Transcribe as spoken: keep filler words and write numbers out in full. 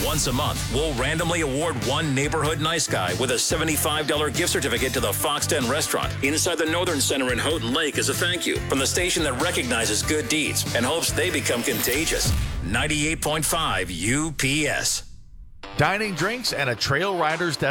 Once a month, we'll randomly award one neighborhood nice guy with a seventy-five dollars gift certificate to the Fox Den restaurant inside the Northern Center in Houghton Lake as a thank you from the station that recognizes good deeds and hopes they become contagious. ninety-eight point five U P S. Dining, drinks, and a trail rider's